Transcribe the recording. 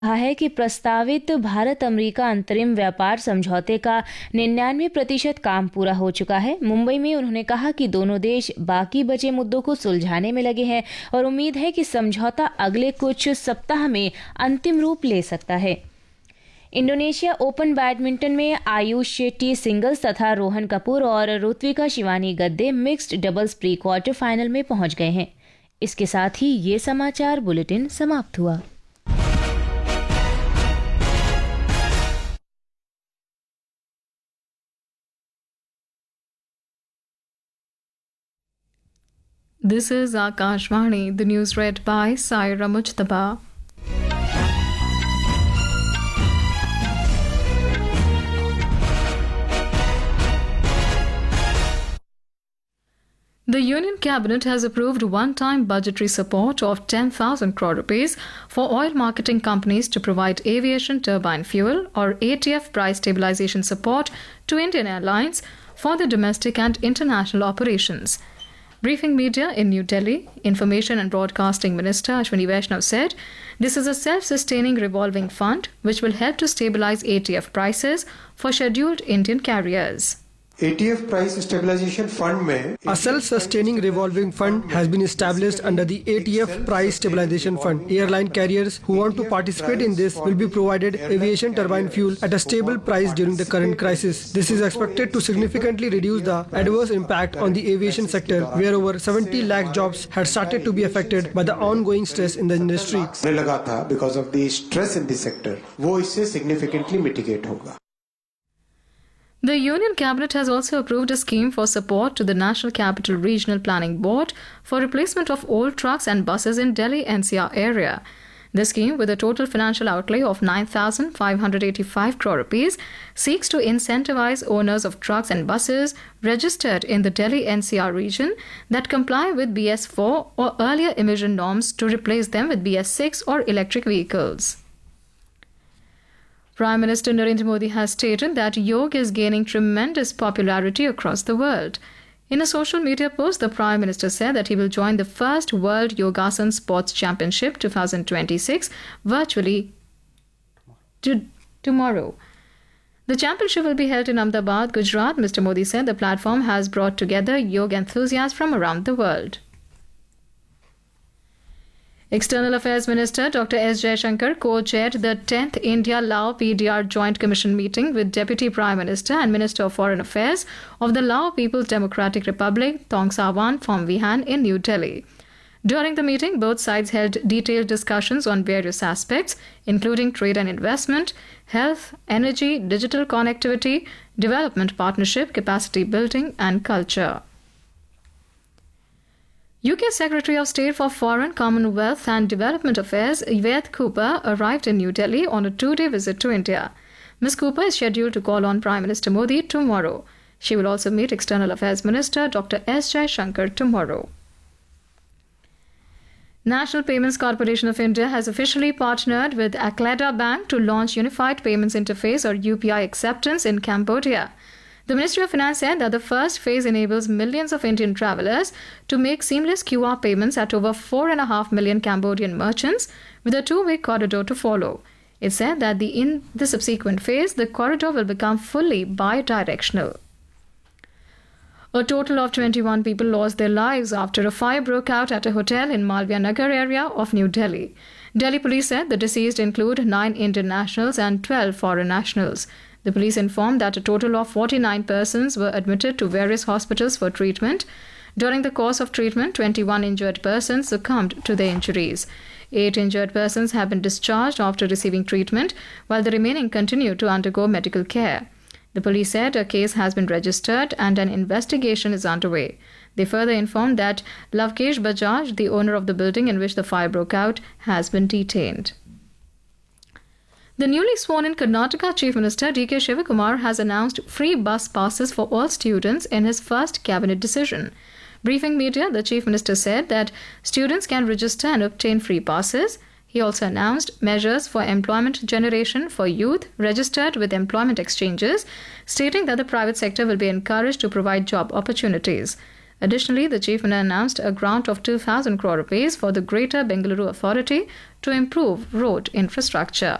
कहा है कि प्रस्तावित भारत अमेरिका अंतरिम व्यापार समझौते का 99% काम पूरा हो चुका है। मुंबई में उन्होंने कहा कि दोनों देश बाकी बचे मुद्दों को सुलझाने में लगे हैं और उम्मीद है कि समझौता अगले कुछ सप्ताह में अंतिम रूप ले सकता है। इंडोनेशिया ओपन बैडमिंटन में आयुष शेट्टी सिंगल्स तथा रोहन कपूर और ऋत्विका शिवानी गद्दे mixed doubles pre quarter final में पहुंच गए हैं। इसके साथ ही ये समाचार बुलेटिन समाप्त हुआ। This is Akashvani, the news read by Saira Mujtaba. The Union Cabinet has approved one-time budgetary support of 10,000 crore rupees for oil marketing companies to provide aviation turbine fuel or ATF price stabilization support to Indian Airlines for the domestic and international operations. Briefing media in New Delhi, Information and Broadcasting Minister Ashwini Vaishnaw said this is a self-sustaining revolving fund which will help to stabilize ATF prices for scheduled Indian carriers. ATF price stabilization fund में a self-sustaining revolving fund has been established under the ATF price stabilization fund. Airline carriers who want to participate in this will be provided aviation turbine fuel at a stable price during the current crisis. This is expected to significantly reduce the adverse impact on the aviation sector, where over 70 lakh jobs had started to be affected by the ongoing stress in the industry. लगा था because of the stress in the sector, वो इससे significantly mitigate होगा. The Union Cabinet has also approved a scheme for support to the National Capital Regional Planning Board for replacement of old trucks and buses in Delhi NCR area. The scheme, with a total financial outlay of 9,585 crore rupees, seeks to incentivize owners of trucks and buses registered in the Delhi NCR region that comply with BS4 or earlier emission norms to replace them with BS6 or electric vehicles. Prime Minister Narendra Modi has stated that yoga is gaining tremendous popularity across the world. In a social media post, the Prime Minister said that he will join the first World Yogasan Sports Championship 2026 virtually tomorrow. The championship will be held in Ahmedabad, Gujarat. Mr. Modi said the platform has brought together yoga enthusiasts from around the world. External Affairs Minister Dr. S. Jaishankar co-chaired the 10th India-Lao PDR Joint Commission meeting with Deputy Prime Minister and Minister of Foreign Affairs of the Lao People's Democratic Republic, Thong Savan Phomvihan in New Delhi. During the meeting, both sides held detailed discussions on various aspects, including trade and investment, health, energy, digital connectivity, development partnership, capacity building, and culture. UK Secretary of State for Foreign, Commonwealth and Development Affairs, Yvette Cooper, arrived in New Delhi on a two-day visit to India. Ms. Cooper is scheduled to call on Prime Minister Modi tomorrow. She will also meet External Affairs Minister Dr. S. Jaishankar tomorrow. National Payments Corporation of India has officially partnered with Akleda Bank to launch Unified Payments Interface or UPI acceptance in Cambodia. The Ministry of Finance said that the first phase enables millions of Indian travelers to make seamless QR payments at over 4.5 million Cambodian merchants, with a two-way corridor to follow. It said that in the subsequent phase, the corridor will become fully bi-directional. A total of 21 people lost their lives after a fire broke out at a hotel in Malviya Nagar area of New Delhi. Delhi police said the deceased include 9 Indian nationals and 12 foreign nationals. The police informed that a total of 49 persons were admitted to various hospitals for treatment. During the course of treatment, 21 injured persons succumbed to their injuries. 8 injured persons have been discharged after receiving treatment, while the remaining continue to undergo medical care. The police said a case has been registered and an investigation is underway. They further informed that Lavkesh Bajaj, the owner of the building in which the fire broke out, has been detained. The newly sworn-in Karnataka Chief Minister D.K. Shivakumar has announced free bus passes for all students in his first cabinet decision. Briefing media, the Chief Minister said that students can register and obtain free passes. He also announced measures for employment generation for youth registered with employment exchanges, stating that the private sector will be encouraged to provide job opportunities. Additionally, the Chief Minister announced a grant of 2,000 crore rupees for the Greater Bengaluru Authority to improve road infrastructure.